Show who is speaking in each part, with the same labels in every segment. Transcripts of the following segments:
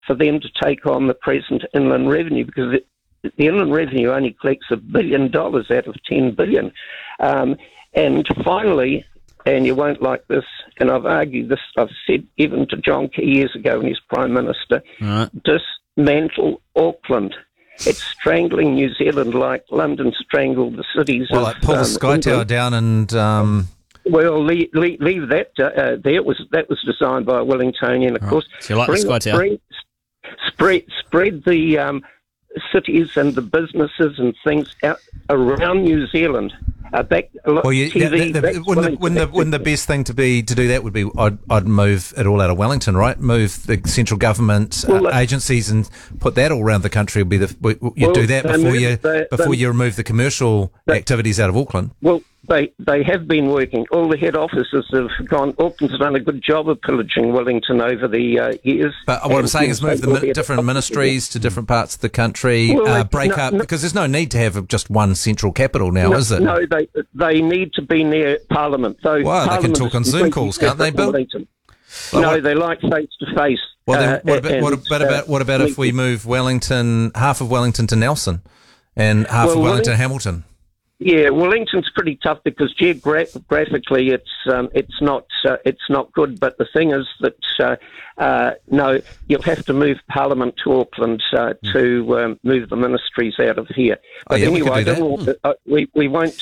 Speaker 1: for them to take on the present Inland Revenue, because the Inland Revenue only collects $1 billion out of $10 billion. And finally, and you won't like this, and I've argued this, I've said even to John Key years ago when he was Prime Minister, dismantle Auckland. It's strangling New Zealand like London strangled the cities.
Speaker 2: Well, like pull the Sky Tower down and...
Speaker 1: Well, leave that there. That was designed by a Wellingtonian, of course.
Speaker 3: So you like the Sky Tower?
Speaker 1: Spread the cities and the businesses and things out around New Zealand. Wouldn't the best thing to do that would be I'd move it all out of Wellington, right? Move the central government agencies and put that all around the country. Do that before you remove the commercial activities out of Auckland. Well, they have been working. All the head offices have gone. Auckland's done a good job of pillaging Wellington over the years.
Speaker 2: But what I'm saying is move the different ministries to different parts of the country, because there's no need to have just one central capital now, is it?
Speaker 1: No, they need to be near Parliament.
Speaker 2: They can talk on Zoom calls, can't they, Bill?
Speaker 1: They like face-to-face.
Speaker 2: Well, then, what about if we move half of Wellington to Nelson and half of Wellington to Hamilton?
Speaker 1: Yeah, Wellington's pretty tough because geographically it's not good. But the thing is that no, you'll have to move Parliament to Auckland to move the ministries out of here. But anyway, we won't.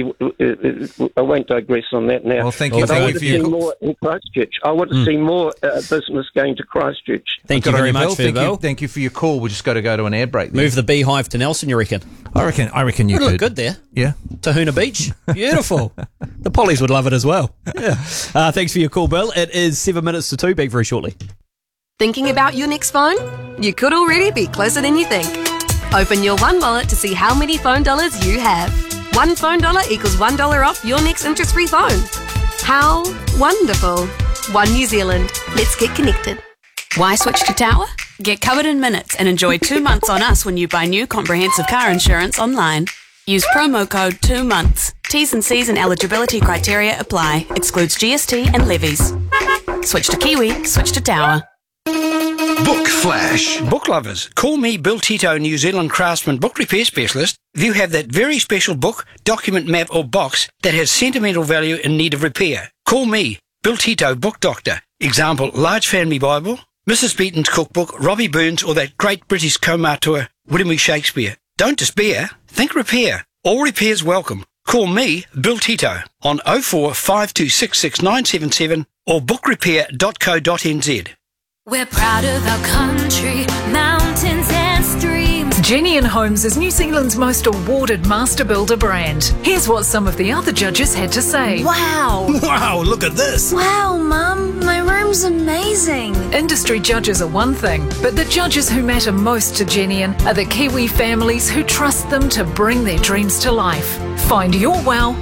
Speaker 1: I won't digress on that now.
Speaker 2: Well, thank you.
Speaker 1: I want to see more in Christchurch. I want to see more business going to Christchurch.
Speaker 3: Thank you very much,
Speaker 2: Bill. Thank you for your call. We'll just got to go to an ad break. There.
Speaker 3: Move the beehive to Nelson, you reckon?
Speaker 2: I reckon you could.
Speaker 3: Look good there.
Speaker 2: Yeah.
Speaker 3: Tahuna Beach. Beautiful. The Pollies would love it as well. Yeah. Thanks for your call, Bill. It is 7 minutes to 2. Back very shortly.
Speaker 4: Thinking about your next phone? You could already be closer than you think. Open your One Wallet to see how many phone dollars you have. One phone dollar equals $1 off your next interest-free phone. How wonderful. One New Zealand. Let's get connected.
Speaker 5: Why switch to Tower? Get covered in minutes and enjoy 2 months on us when you buy new comprehensive car insurance online. Use promo code 2 months. T's and C's and eligibility criteria apply. Excludes GST and levies. Switch to Kiwi. Switch to Tower.
Speaker 6: Book Flash. Book lovers, call me Bill Tito, New Zealand craftsman book repair specialist. If you have that very special book, document, map or box that has sentimental value in need of repair, call me, Bill Tito, book doctor. Example, Large Family Bible, Mrs. Beaton's cookbook, Robbie Burns, or that great British co-auteur, William E. Shakespeare. Don't despair, think repair. All repairs welcome. Call me, Bill Tito, on 04 52666977 or bookrepair.co.nz.
Speaker 7: We're proud of our country, mountains and streams.
Speaker 8: Genian Homes is New Zealand's most awarded master builder brand. Here's what some of the other judges had to say.
Speaker 7: Wow!
Speaker 6: Wow, look at this!
Speaker 7: Wow, Mum, my room's amazing.
Speaker 8: Industry judges are one thing, but the judges who matter most to Genian are the Kiwi families who trust them to bring their dreams to life. Find your wow